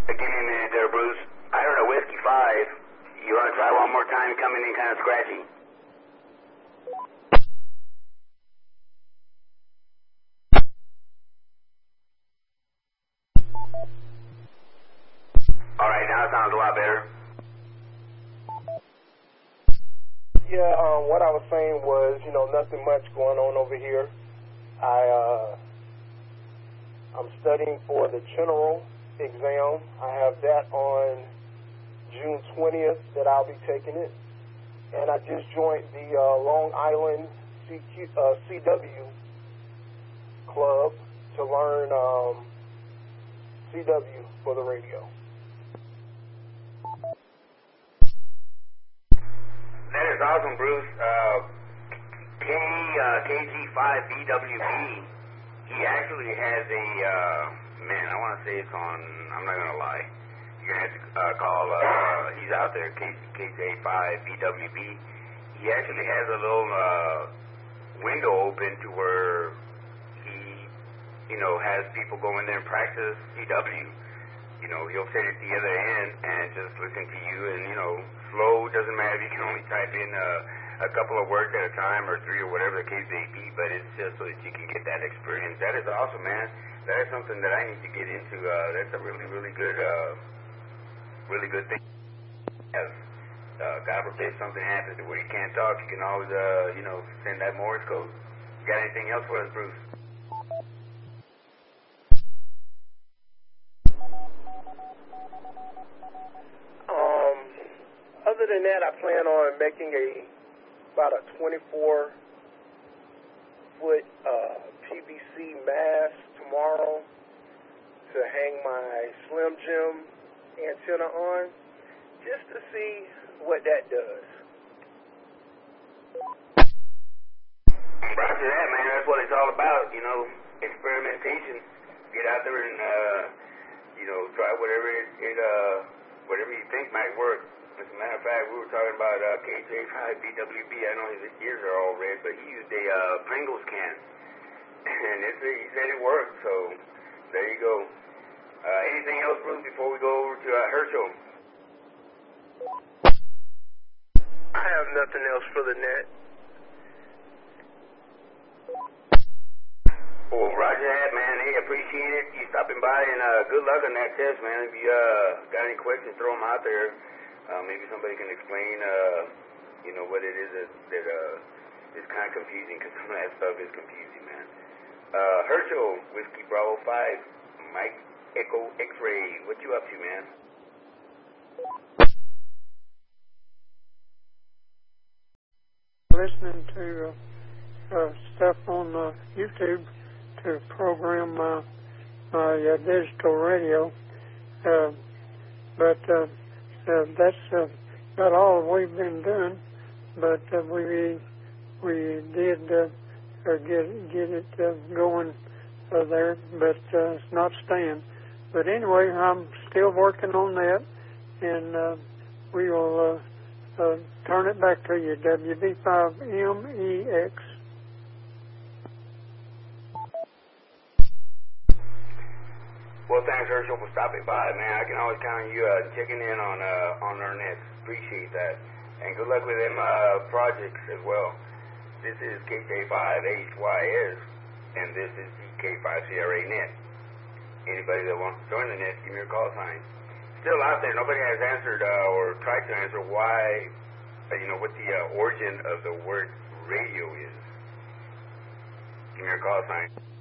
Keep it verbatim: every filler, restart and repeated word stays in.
Give me a minute there, Bruce. I heard a Whiskey five. You want to try one more time? Coming in kind of scratchy. All right, now it sounds a lot better. Yeah, um, what I was saying was, you know, nothing much going on over here. I, uh, I'm studying for the general exam. I have that on June twentieth that I'll be taking it. And I just joined the uh, Long Island C Q, uh, C W club to learn um, C W for the radio. That is awesome, Bruce. Uh, K, uh, K G five B W B, he actually has a, uh, man, I want to say it's on, I'm not going to lie. You're going to have to uh, call, uh, he's out there, K J five B W B. He actually has a little uh, window open to where he, you know, has people go in there and practice C W. You know, he'll sit at the other end and just listen to you, and, you know, slow, doesn't matter. You can only type in uh, a couple of words at a time or three or whatever the case may be, but it's just so that you can get that experience. That is awesome, man. That is something that I need to get into. Uh, that's a really, really good, uh, really good thing. Yes. Uh, God forbid something happens to where you can't talk, you can always, uh, you know, send that Morse code. You got anything else for us, Bruce? Um, other than that, I plan on making a about a twenty-four foot uh, P V C mast tomorrow to hang my Slim Jim antenna on, just to see what that does. Roger that, man. That's what it's all about, you know, experimentation. Get out there and, uh, you know, try whatever it, it uh, whatever you think might work. As a matter of fact, we were talking about uh, K J five B W B. I know his ears are all red, but he used a uh, Pringles can, and it, he said it worked. So there you go. Uh, anything else, Bruce, before we go over to uh, Herschel? I have nothing else for the net. Well, roger that, man. Hey, appreciate it. You stopping by, and uh, good luck on that test, man. If you uh, got any questions, throw them out there. Uh, maybe somebody can explain, uh, you know, what it is that, that uh, is kind of confusing, because some of that stuff is confusing, man. Uh, Herschel, Whiskey Bravo five, Mike Echo X-Ray. What you up to, man? Listening to uh, uh, stuff on uh, YouTube to program my, my uh, digital radio, uh, but uh, uh, that's uh, not all we've been doing. But uh, we we did uh, uh, get get it uh, going uh, there, but uh, it's not staying. But anyway, I'm still working on that, and uh, we will uh, uh, turn it back to you. W B five M E X. Well, thanks, Herschel, for stopping by, man. I can always count on you uh, checking in on uh, on our nets. Appreciate that. And good luck with them uh, projects as well. This is K J five H Y S, and this is the K five C R A net. Anybody that wants to join the net, give me your call sign. Still out there, nobody has answered uh, or tried to answer why, uh, you know, what the uh, origin of the word radio is. Give me your call sign.